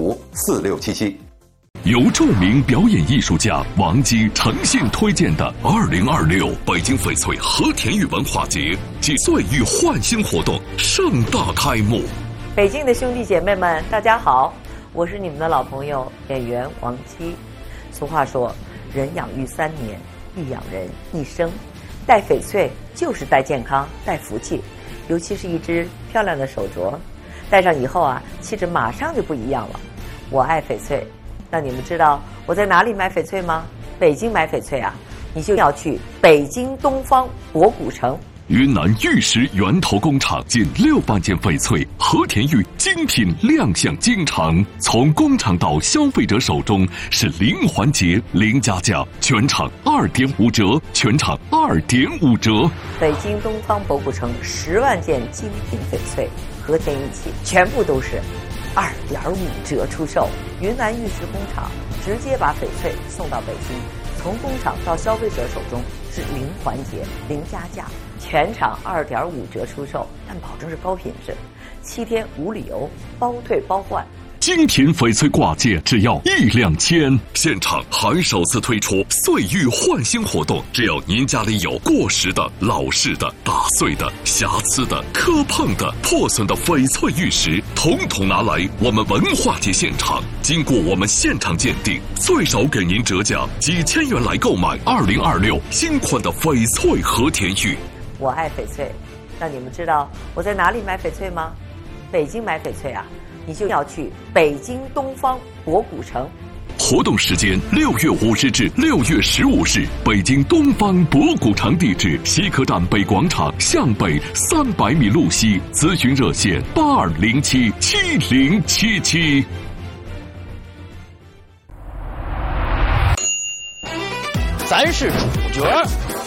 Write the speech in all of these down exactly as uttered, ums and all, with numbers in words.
五四六七七。 由著名表演艺术家王姬诚信推荐的二零二六北京翡翠和田玉文化节暨岁玉焕新活动盛大开幕。 北京的兄弟姐妹们，大家好，我是你们的老朋友演员王姬。俗话说，人养育三年，亦养人一生。戴翡翠就是戴健康、戴福气，尤其是一只漂亮的手镯，戴上以后啊，气质马上就不一样了。我爱翡翠。那你们知道我在哪里买翡翠吗？北京买翡翠啊，你就要去北京东方博古城。 云南玉石源头工厂近六万件翡翠和田玉精品亮相京城，从工厂到消费者手中是零环节、零加价，全场二点五折，全场二点五折。 北京东方博古城十万件精品翡翠和田玉器，全部都是二点五折出售。云南玉石工厂直接把翡翠送到北京，从工厂到消费者手中是零环节、零加价，全场二点五折出售，但保证是高品质，七天无理由，包退包换。 精品翡翠挂件只要一两千，现场还首次推出岁玉焕新活动，只要您家里有过时的、老式的、打碎的、瑕疵的、磕碰的、破损的翡翠玉石，统统拿来我们文化节现场，经过我们现场鉴定，最少给您折价几千元来购买二零二六新款的翡翠和田玉。 我爱翡翠。那你们知道我在哪里买翡翠吗？北京买翡翠啊，你就要去北京东方博古城。 活动时间六月五日至六月十五日，北京东方博古城，地址西客站北广场向北三百米路西，咨询热线八二零七七零七七。 咱是主角。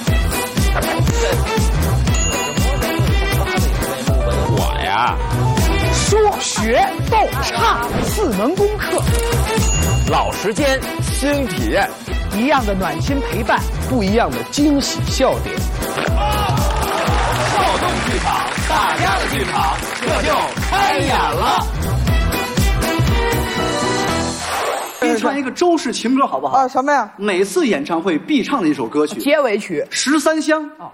我呀， 说学逗唱四门功课， 老时间新体验， 一样的暖心陪伴， 不一样的惊喜笑点。 少动剧场，大家的剧场，这就开演了。 给你唱一个周氏情歌好不好？ 啊，什么呀？ 每次演唱会必唱的一首歌曲， 结尾曲 《十三香》。 哦，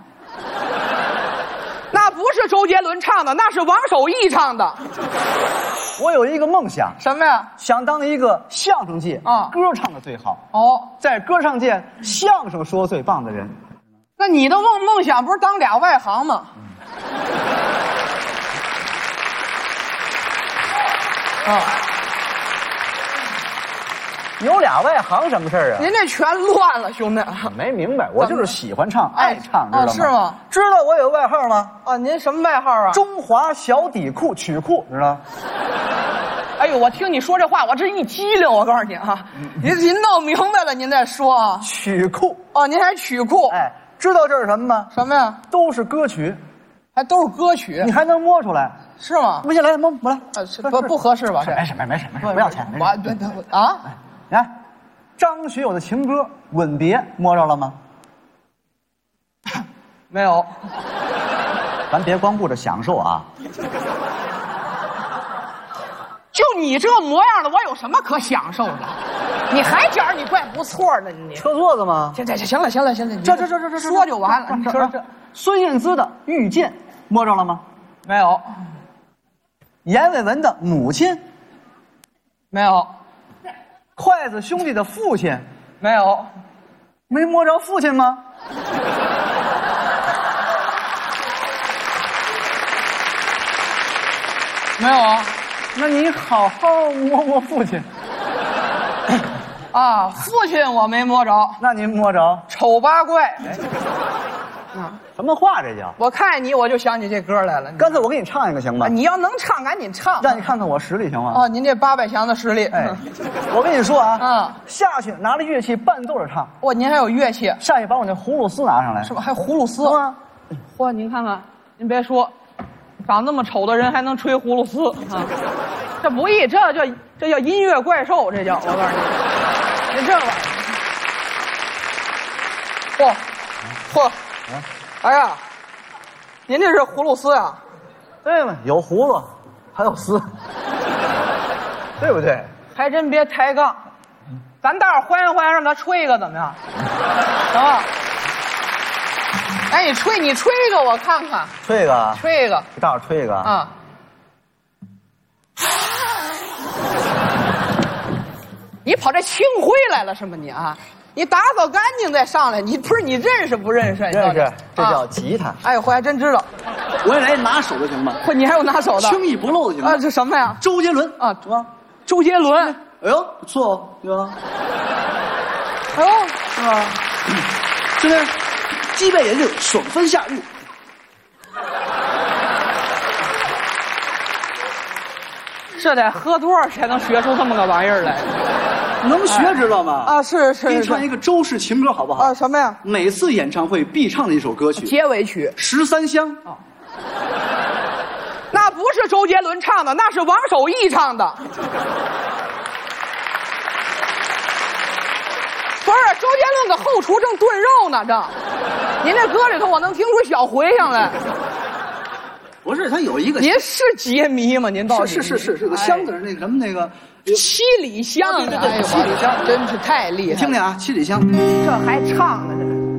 那不是周杰伦唱的，那是王守义唱的。 我有一个梦想， 什么呀？ 想当一个相声界啊歌唱的最好哦， 在歌唱界相声说最棒的人。 那你的梦梦想不是当俩外行吗？ 嗯、啊。有俩外行什么事儿啊？ 您这全乱了，兄弟。 没明白，我就是喜欢唱，爱唱，知道吗？ 是吗？ 知道我有外号吗？ 啊，您什么外号啊？ 中华小底裤曲库，知道？ 哎呦，我听你说这话，我这一激灵，我告诉你啊，您您弄明白了，您再说啊。 曲库哦，您还曲库？ 哎，知道这是什么吗？ 什么呀？ 都是歌曲， 还都是歌曲， 你还能摸出来？ 是吗？ 不信来摸摸来， 呃，不不合适吧？ 没事没没事没事，不要钱。 我对对啊。 来，张学友的情歌《吻别》摸着了吗？ 没有。 咱别光顾着享受啊！ 就你这模样的，我有什么可享受的？你还觉得你怪不错呢？你车座子吗？ 行行行了行了行了， 这这这这这说就完了。你说这孙燕姿的《遇见》摸着了吗？ 没有。 阎维文的母亲？ 没有。 筷子兄弟的父亲？ 没有。 没摸着父亲吗？ 没有啊。 那你好好摸摸父亲。 啊，父亲我没摸着。 那您摸着？ 丑八怪。 啊，什么话这叫？ 我看见你我就想起这歌来了。 干脆我给你唱一个行吧？ 你要能唱，赶紧唱， 让你看看我实力行吗？ 哦，您这八百强的实力。 哎，我跟你说啊， 嗯， 下去拿着乐器伴奏着唱。 哇，您还有乐器？ 下去把我那葫芦丝拿上来。 是吧？还葫芦丝吗？ 嚯，您看看，您别说，长那么丑的人还能吹葫芦丝啊，这不易，这叫这叫音乐怪兽，这叫我告诉你，您这玩意儿，嚯嚯，哎呀，您这是葫芦丝呀？ 对嘛，有葫芦，还有丝，对不对？ 还真别抬杠，咱待会儿欢迎欢迎，让他吹一个怎么样？行吧？哎，你吹你吹一个我看看， 吹一个， 吹一个， 给大伙吹一个啊！你跑这清辉来了是吗你啊？你打扫干净再上来，你不是你认识不认识？ 认识，这叫吉他。 哎呦，我还真知道。 我也来拿手的行吗？ 嚯，你还有拿手的？ 轻易不漏的行吗？ 啊，这什么呀？ 周杰伦啊， 什么？ 周杰伦。 哎呦，不错哦，对吧？ 哎呦，是吧？ 这是鸡背眼镜，爽风夏日。 这得喝多少才能学出这么个玩意儿来？ 能学知道吗？ 啊，是是。 给你唱一个周氏情歌好不好？ 啊，什么呀？ 每次演唱会必唱的一首歌曲， 结尾曲 《十三香》。 啊，那不是周杰伦唱的，那是王守义唱的。不是，周杰伦搁后厨正炖肉呢，正。您这歌里头我能听出小茴香来。 不是，他有一个。 您是杰迷吗？您到底是是是是是个香字，那个什么那个七里香， 对对对，七里香真是太厉害了。 听听啊，七里香， 这还唱呢，这。